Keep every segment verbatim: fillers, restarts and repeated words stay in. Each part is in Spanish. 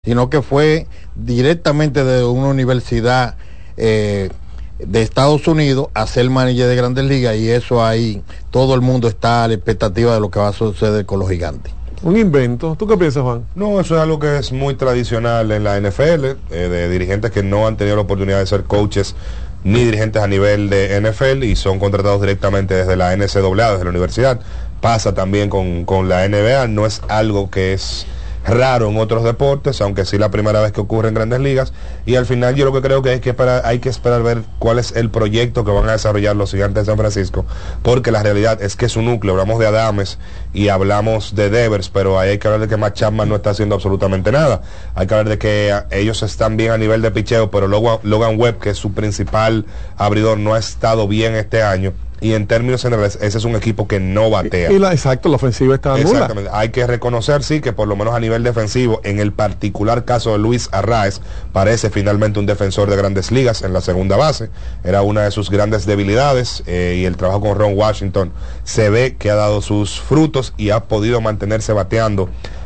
sino que fue directamente de una universidad eh, de Estados Unidos a ser manager de Grandes Ligas, y eso ahí todo el mundo está a la expectativa de lo que va a suceder con los Gigantes. Un invento. ¿Tú qué piensas, Juan? No, eso es algo que es muy tradicional en la N F L, eh, de dirigentes que no han tenido la oportunidad de ser coaches ni dirigentes a nivel de N F L y son contratados directamente desde la N C A A, desde la universidad. Pasa también con, con la N B A, no es algo que es raro en otros deportes, aunque sí la primera vez que ocurre en Grandes Ligas, y al final yo lo que creo que hay que esperar, hay que esperar ver cuál es el proyecto que van a desarrollar los Gigantes de San Francisco, porque la realidad es que su núcleo, hablamos de Adames y hablamos de Devers, pero ahí hay que hablar de que Matt Chapman no está haciendo absolutamente nada, hay que hablar de que ellos están bien a nivel de picheo, pero Logan, Logan Webb, que es su principal abridor, no ha estado bien este año. Y en términos generales, ese es un equipo que no batea. Y la, exacto, la ofensiva está nula. Exactamente. Hay que reconocer, sí, que por lo menos a nivel defensivo, en el particular caso de Luis Arraez, parece finalmente un defensor de Grandes Ligas en la segunda base. Era una de sus grandes debilidades, eh, y el trabajo con Ron Washington se ve que ha dado sus frutos y ha podido mantenerse bateando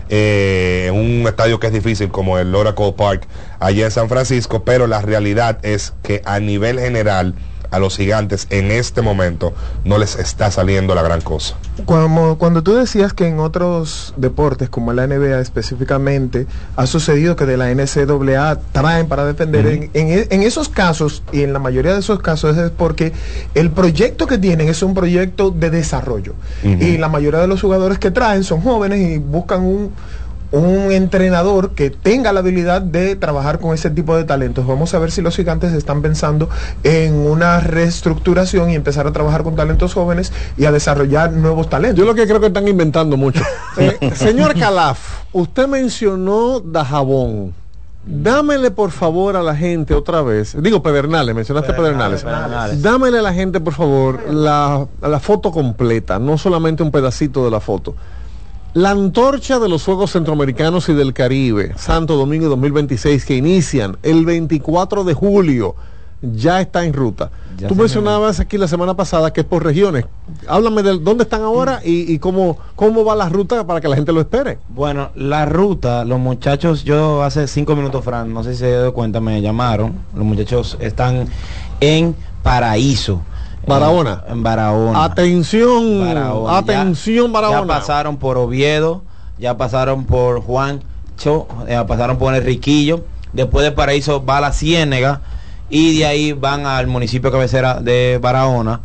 eh, en un estadio que es difícil como el Oracle Park allá en San Francisco, pero la realidad es que a nivel general a los Gigantes en este momento no les está saliendo la gran cosa. Cuando, cuando tú decías que en otros deportes como la N B A específicamente ha sucedido que de la N C A A traen para defender, uh-huh. en, en, en esos casos y en la mayoría de esos casos es porque el proyecto que tienen es un proyecto de desarrollo, uh-huh. y la mayoría de los jugadores que traen son jóvenes y buscan un un entrenador que tenga la habilidad de trabajar con ese tipo de talentos. Vamos a ver si los Gigantes están pensando en una reestructuración y empezar a trabajar con talentos jóvenes y a desarrollar nuevos talentos. Yo lo que creo que están inventando mucho. eh, señor Calaf, usted mencionó Dajabón. Dámele por favor a la gente otra vez, digo Pedernales, mencionaste Pedernales, Pedernales. Pedernales. Dámele a la gente por favor la, la foto completa, no solamente un pedacito de la foto. La antorcha de los Juegos Centroamericanos y del Caribe, Santo Domingo dos mil veintiséis, que inician el veinticuatro de julio, ya está en ruta. Ya Tú mencionabas aquí la semana pasada que es por regiones. Háblame de dónde están ahora y, y cómo, cómo va la ruta para que la gente lo espere. Bueno, la ruta, los muchachos, yo hace cinco minutos, Fran, no sé si se dio cuenta, me llamaron. Los muchachos están en Paraíso. Barahona. En Barahona. Atención, Barahona. atención, ya, Barahona. Ya pasaron por Oviedo, ya pasaron por Juancho, ya pasaron por Enriquillo. Después de Paraíso va a la Ciénega y de ahí van al municipio cabecera de Barahona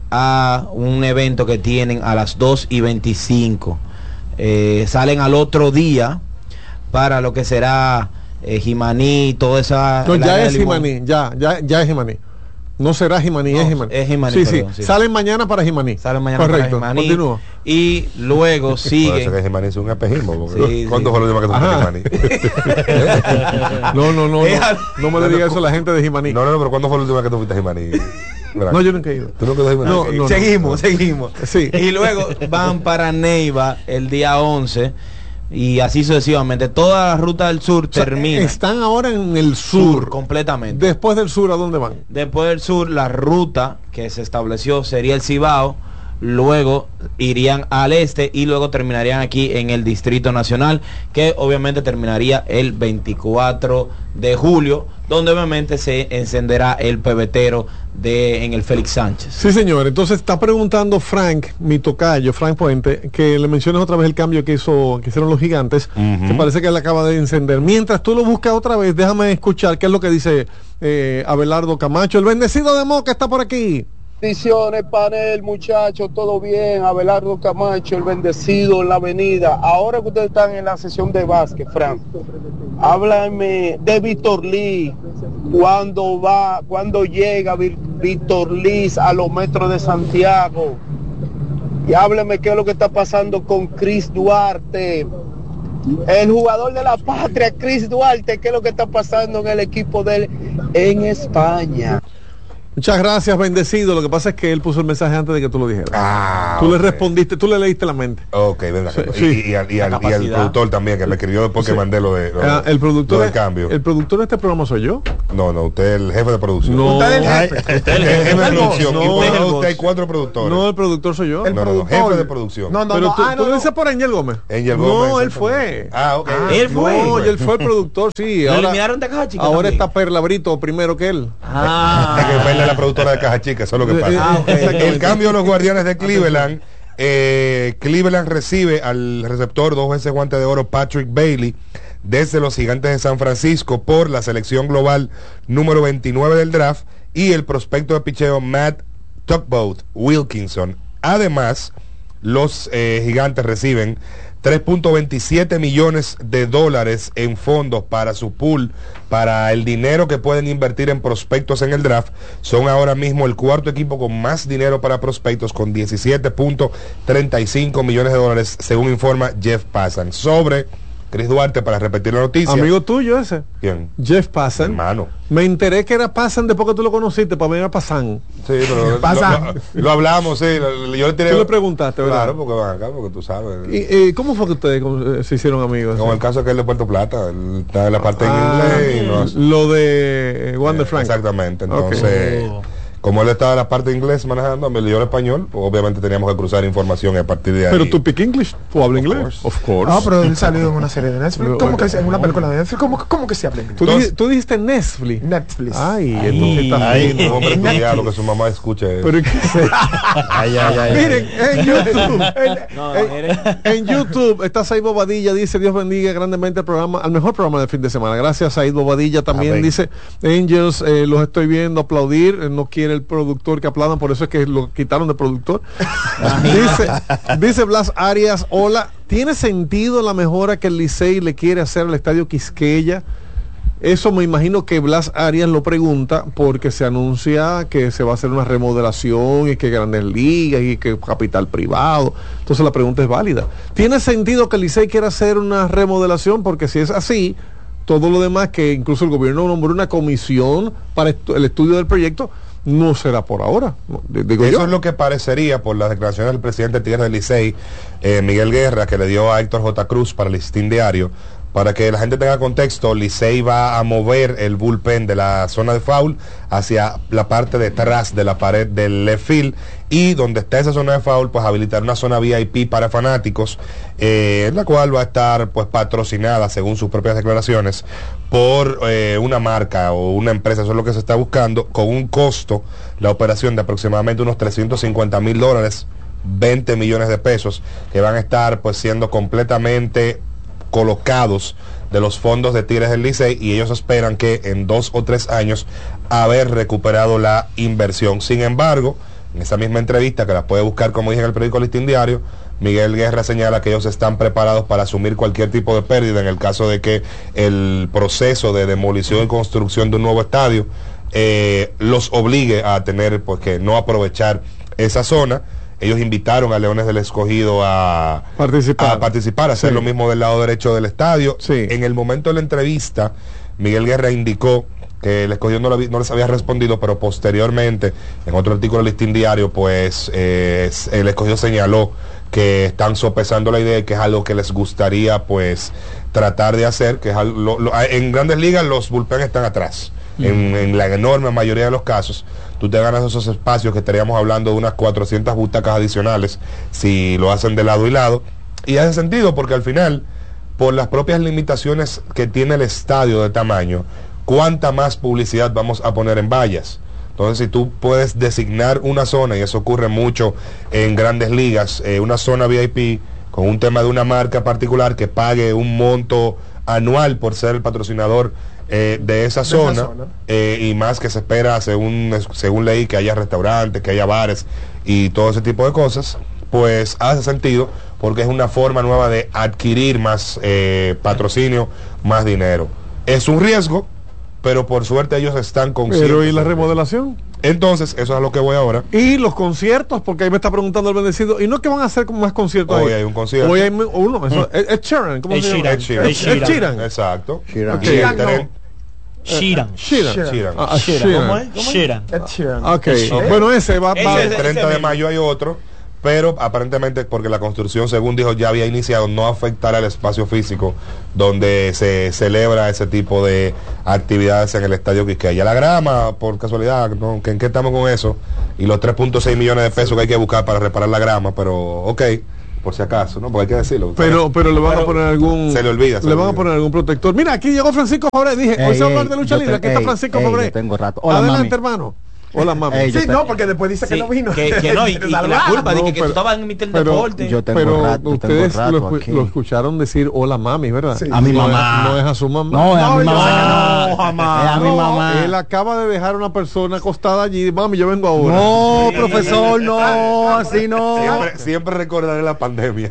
a un evento que tienen a las dos y veinticinco. Eh, salen al otro día para lo que será eh, Jimaní, toda esa... No, ya es Jimaní, ya, ya, ya es Jimaní. No será Jimaní, no, es Jimaní. Es Jimaní, sí, perdón, sí, sí. Salen mañana para Jimaní. Salen mañana Correcto. para Jimaní. Continúa. Y luego sigue. Puede ser que Jimaní es un espejismo. Sí, ¿Cuándo sí. fue lo último que tú fuiste a Jimaní? no, no, no, no. No me le digas eso a la gente de Jimaní. No, no, no, pero ¿cuándo fue la última vez que tú fuiste a Jimaní? No, yo nunca he ido. ¿Tú nunca has ido a Jimaní? No, no, seguimos, no. seguimos. Sí. Y luego van para Neiva el día once. Y así sucesivamente. Toda la ruta del sur, o sea, termina. Están ahora en el sur, sur. Completamente. Después del sur, ¿a dónde van? Después del sur, la ruta que se estableció sería el Cibao. Luego irían al este y luego terminarían aquí en el Distrito Nacional, que obviamente terminaría el veinticuatro de julio, donde obviamente se encenderá el pebetero de en el Félix Sánchez. Sí, señor. Entonces está preguntando Frank, mi tocayo, Frank Puente, que le menciones otra vez el cambio que hizo, que hicieron los Gigantes, uh-huh. que parece que él acaba de encender. Mientras tú lo buscas otra vez, déjame escuchar qué es lo que dice eh, Abelardo Camacho, el bendecido de Moca está por aquí. Bendiciones, panel, muchachos, todo bien. Abelardo Camacho, el bendecido en la avenida. Ahora que ustedes están en la sesión de básquet, Frank, háblame de Víctor Liz. ¿Cuándo va, cuándo llega Víctor Liz a los metros de Santiago? Y háblame qué es lo que está pasando con Chris Duarte, el jugador de la patria, Chris Duarte, qué es lo que está pasando en el equipo de él en España. Muchas gracias, bendecido. Lo que pasa es que él puso el mensaje antes de que tú lo dijeras. Ah, tú okay. le respondiste, tú le leíste la mente. Ok, venga. Sí, y, sí. Y, y, al- y al- y el productor también, que me escribió después Sí. que mandé lo de lo, Ah, el productor lo del es- cambio. El productor de este programa soy yo. No, no, usted es el jefe de producción. No. Usted es el Ay, jefe. Usted es el jefe de el producción. boss. Y No, por el lado boss. usted hay cuatro productores. No, el productor soy yo. El No, no, no, productor. jefe de producción. No, no, Pero no. tú, ah, tú no, lo no. dices por Angel Gómez. Angel no, Gómez, él fue. Ah, ok. Él fue. No, y él fue el productor, sí. Lo Ahora, eliminaron de Caja Chica ahora también. está Perla Brito primero que él. Ah. Hay que verle a la productora de Caja Chica, eso es lo que Eh, pasa. ah, ok. El cambio de los Guardianes de Cleveland. eh, Cleveland recibe al receptor dos veces guante de oro Patrick Bailey desde los Gigantes de San Francisco por la selección global número veintinueve del draft y el prospecto de picheo Matt Tugboat Wilkinson. Además, los eh, Gigantes reciben tres punto veintisiete millones de dólares en fondos para su pool, para el dinero que pueden invertir en prospectos en el draft. Son ahora mismo el cuarto equipo con más dinero para prospectos, con diecisiete punto treinta y cinco millones de dólares, según informa Jeff Passan. Sobre Chris Duarte, para repetir la noticia. Amigo tuyo ese. ¿Quién? Jeff Passan. Hermano. Me enteré que era Passan después que tú lo conociste, para mí era Passan. Sí, pero lo, Pasa. lo- lo hablamos, sí. lo- yo le tiré. Tú le preguntaste, ¿verdad? Claro, porque van acá, porque tú sabes. ¿Y, y cómo fue que ustedes eh, se hicieron amigos? Como el caso que él de Puerto Plata, él está en la parte Ah, en inglés y no- lo de eh, Wander Eh, Frank. Exactamente, Ok. entonces, Oh. como él estaba en la parte de inglés manejando, me leyó el español, pues obviamente teníamos que cruzar información a partir de ahí. Pero tú pick English, tú hablas Of inglés. course. Of course. Ah, pero él salió en una serie de Netflix. Pero, ¿Cómo que oye, en una película de Netflix? ¿Cómo, cómo que se habla inglés? ¿Tú, Entonces- dijiste, tú dijiste Netflix. Netflix. Ay, Ay, entonces está ay. fino. Un hombre Netflix. estudiado, que su mamá escuche. Pero es que Ay, ay, ay, miren, en YouTube, No, en, mire. en YouTube está Said Bobadilla, dice Dios bendiga grandemente el programa, al mejor programa del fin de semana. Gracias, Said Bobadilla. También Amén. dice Angels, eh, los estoy viendo aplaudir, eh, no quiere el productor que aplaudan, por eso es que lo quitaron de productor. dice, dice Blas Arias, hola, ¿tiene sentido la mejora que el Licey le quiere hacer al estadio Quisqueya? Eso me imagino que Blas Arias lo pregunta porque se anuncia que se va a hacer una remodelación y que Grandes Ligas y que capital privado. Entonces la pregunta es válida. ¿Tiene sentido que el Licey quiera hacer una remodelación? Porque si es así, todo lo demás, que incluso el gobierno nombró una comisión para estu- el estudio del proyecto, no será por ahora. No, d- digo Eso yo. es lo que parecería por las declaraciones del presidente Tigres del Licey, eh, Miguel Guerra, que le dio a Héctor J. Cruz para el Listín Diario. Para que la gente tenga contexto, Licey va a mover el bullpen de la zona de foul hacia la parte detrás de la pared del left field, y donde está esa zona de foul, pues habilitar una zona V I P para fanáticos, eh, la cual va a estar pues patrocinada, según sus propias declaraciones, por eh, una marca o una empresa. Eso es lo que se está buscando, con un costo, la operación de aproximadamente unos trescientos cincuenta mil dólares, veinte millones de pesos, que van a estar pues siendo completamente colocados de los fondos de Tigres del Licey, y ellos esperan que en dos o tres años haber recuperado la inversión. Sin embargo, en esa misma entrevista, que la puede buscar, como dije, en el periódico Listín Diario, Miguel Guerra señala que ellos están preparados para asumir cualquier tipo de pérdida en el caso de que el proceso de demolición y construcción de un nuevo estadio eh, los obligue a tener, pues, que no aprovechar esa zona. Ellos invitaron a Leones del Escogido a Participar. a participar, a hacer Sí. lo mismo del lado derecho del estadio. Sí. En el momento de la entrevista, Miguel Guerra indicó que el Escogido no, le- no les había respondido, pero posteriormente, en otro artículo del Listín Diario, pues eh, el Escogido señaló que están sopesando la idea y que es algo que les gustaría pues tratar de hacer, que es algo- lo- lo- en Grandes Ligas los bullpen están atrás. En, en la enorme mayoría de los casos, tú te ganas esos espacios que estaríamos hablando de unas cuatrocientas butacas adicionales si lo hacen de lado y lado. Y hace sentido porque al final, por las propias limitaciones que tiene el estadio de tamaño, ¿cuánta más publicidad vamos a poner en vallas? Entonces, si tú puedes designar una zona, y eso ocurre mucho en Grandes Ligas, eh, una zona V I P con un tema de una marca particular que pague un monto anual por ser el patrocinador eh, de esa zona, esa zona. eh, y más que se espera, según, según leí, que haya restaurantes, que haya bares y todo ese tipo de cosas, pues hace sentido porque es una forma nueva de adquirir más eh, patrocinio, más dinero. Es un riesgo, pero por suerte ellos están conscientes. Pero ¿y la de- remodelación? Entonces, eso es a lo que voy ahora. Y los conciertos, porque ahí me está preguntando el bendecido, y no que van a hacer como más conciertos Hoy ahí. hay un concierto. Hoy hay uno, eso, Ed, Ed Sheeran, ¿cómo Ed se llama? Sheeran. Ed Sheeran. Ed Sheeran. Exacto. Sheeran. Y el Sheeran, tren- no. Sheeran. Sheeran. Sheeran. Ah, Sheeran. Sheeran. ¿Cómo es? ¿Cómo es? Sheeran. Ed Sheeran. Ok, Sheeran. bueno, ese va, va El treinta de mayo hay otro, pero aparentemente porque la construcción, según dijo, ya había iniciado, no afectará el espacio físico donde se celebra ese tipo de actividades en el Estadio Quisqueya. La grama, por casualidad, ¿no? ¿En qué estamos con eso? Y los tres punto seis millones de pesos que hay que buscar para reparar la grama, pero ok, por si acaso, ¿no? Porque hay que decirlo. Pero, pero le van Pero a poner algún. se le olvida. se Le le van a olvida. poner algún protector. Mira, aquí llegó Francisco Fabré. Dije, Ey, hoy se va a hablar ey, de lucha yo libre. te- Aquí está ey, Francisco ey, Fabré. yo tengo rato. Hola, Adelante, mami. hermano. Hola, mami. Ey, yo Sí, te- no, porque después dice Sí, que no vino. que, que no, y, y la culpa de que, que tú pero- estabas en mitad del pero- deporte. yo tengo Pero rato, tengo ustedes rato lo, escu- aquí. lo escucharon decir hola mami, ¿verdad? Sí. A mi No es- mamá. No es a su mamá. No, es a No, mi yo sé mamá. que no, jamás. Es a mi No, mamá. Él acaba de dejar a una persona acostada allí. Mami, yo vengo ahora. No, profesor, no, así no. Siempre, siempre recordaré la pandemia.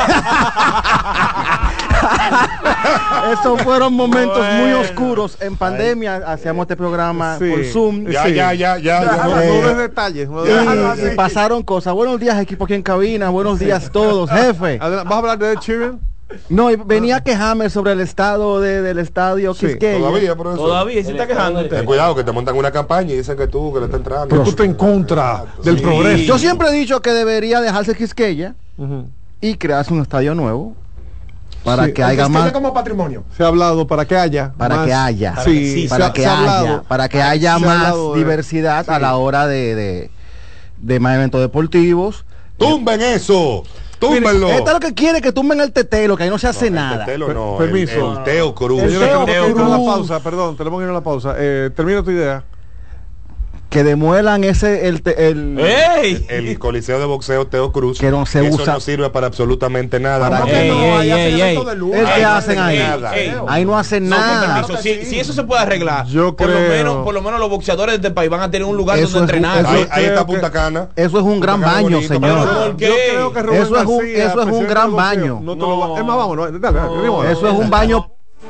Esos fueron momentos muy Bueno. oscuros. En pandemia hacíamos este programa Sí. por Zoom. ya, Sí. ya, ya, ya, ya. No, Eh, no des detalles. no Y, des detalles. y pasaron cosas. Buenos días, equipo aquí en cabina. Buenos días todos, jefe. Adela- ¿Vas a hablar de Ed Sheeran? No, y venía a quejarme sobre el estado de, del estadio Sí, Quisqueya. Todavía, por eso. Todavía se está quejando usted. Ten cuidado que te montan una campaña y dicen que tú, que le está entrando. Pero tú estás en contra del Sí. progreso. Yo siempre he dicho que debería dejarse Quisqueya Ujú. y crearse un estadio nuevo para Sí, que El haya Quisqueya más, como patrimonio. Se ha hablado para que haya. para más- que haya, Sí, Sí, se ha- para que se ha haya, hablado. para que haya Se ha más hablado de- diversidad a sí. la hora de, de, de más eventos deportivos. ¡Tumben eso! ¡Túmbenlo! Esta es lo que quiere que tumben el tetelo, que ahí no se hace El nada. Tetelo no, Per- el- permiso. El, Teo Cruz. El Señores, Teo tenemos que ir a la Cruz. pausa, perdón, tenemos que ir a la pausa. Eh, termina tu idea. Que demuelan ese el, te- el ¡Ey! El Coliseo de Boxeo Teo Cruz. Que no se eso usa. no sirve para absolutamente nada. Para más que que- Ey, no, ahí ey, hacen ey, evento ey. de lujo. ¿El que Ahí no hacen ahí? nada. Ey, ahí no hacen No, con nada. permiso, si, si eso se puede arreglar, Yo por creo- lo menos, por lo menos los boxeadores de este país van a tener un lugar Eso donde es un- entrenar. eso Ahí, es- ahí está creo Punta Cana. Eso es un gran Punta Cana baño, bonito, señor. pero ¿por qué? Yo creo que Rubén Eso es un- García, eso es un presidente gran del boxeo, baño. No te lo va- No. Es más, vámonos. Dale, dale, seguimos. Eso es un baño.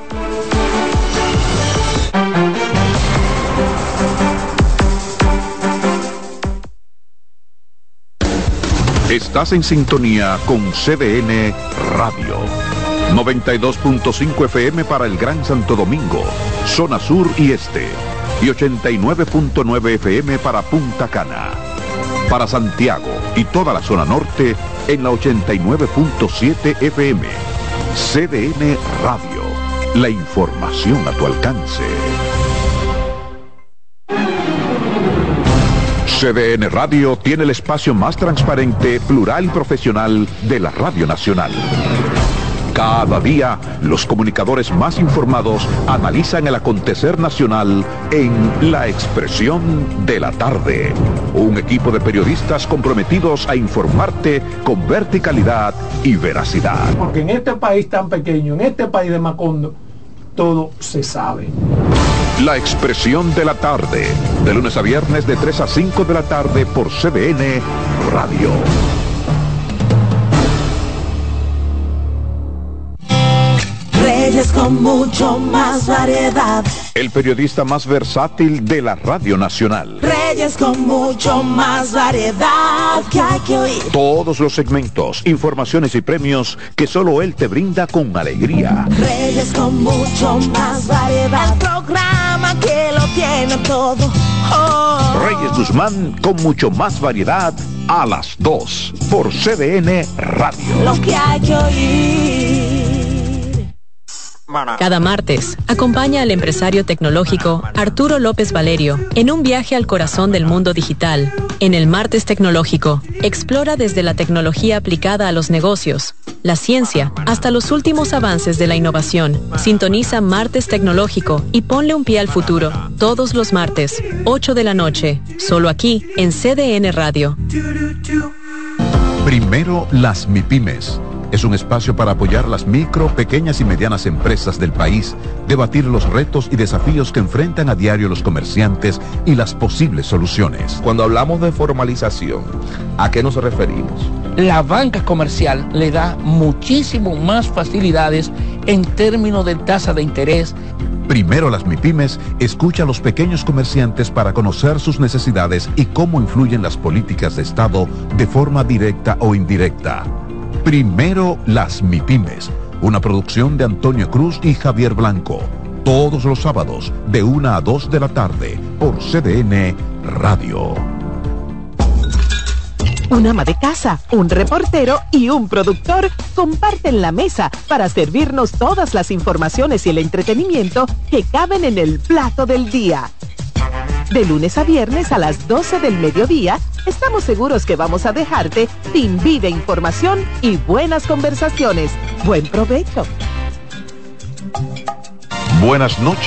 Estás en sintonía con C D N Radio. noventa y dos punto cinco F M para el Gran Santo Domingo, zona sur y este. Y ochenta y nueve punto nueve F M para Punta Cana. Para Santiago y toda la zona norte en la ochenta y nueve punto siete F M. C D N Radio. La información a tu alcance. C D N Radio tiene el espacio más transparente, plural y profesional de la Radio Nacional. Cada día, los comunicadores más informados analizan el acontecer nacional en La Expresión de la Tarde. Un equipo de periodistas comprometidos a informarte con verticalidad y veracidad. Porque en este país tan pequeño, en este país de Macondo, todo se sabe. La Expresión de la Tarde, de lunes a viernes de tres a cinco de la tarde por C D N Radio. Reyes con mucho más variedad. El periodista más versátil de la Radio Nacional. Reyes con mucho más variedad que hay que oír. Todos los segmentos, informaciones y premios que solo él te brinda con alegría. Reyes con mucho más variedad. El programa que lo tiene todo. Oh. Reyes Guzmán con mucho más variedad a las dos por C D N Radio. Lo que hay que oír. Cada martes, acompaña al empresario tecnológico Arturo López Valerio en un viaje al corazón del mundo digital. En el Martes Tecnológico, explora desde la tecnología aplicada a los negocios, la ciencia, hasta los últimos avances de la innovación. Sintoniza Martes Tecnológico y ponle un pie al futuro. Todos los martes, ocho de la noche, solo aquí en C D N Radio. Primero las MIPYMES. Es un espacio para apoyar las micro, pequeñas y medianas empresas del país, debatir los retos y desafíos que enfrentan a diario los comerciantes y las posibles soluciones. Cuando hablamos de formalización, ¿a qué nos referimos? La banca comercial le da muchísimo más facilidades en términos de tasa de interés. Primero las MIPYMES escucha a los pequeños comerciantes para conocer sus necesidades y cómo influyen las políticas de Estado de forma directa o indirecta. Primero las MIPYMES, una producción de Antonio Cruz y Javier Blanco. Todos los sábados, de una a dos de la tarde, por C D N Radio. Un ama de casa, un reportero y un productor comparten la mesa para servirnos todas las informaciones y el entretenimiento que caben en el plato del día. De lunes a viernes a las doce del mediodía, estamos seguros que vamos a dejarte sin vida, información y buenas conversaciones. Buen provecho. Buenas noches.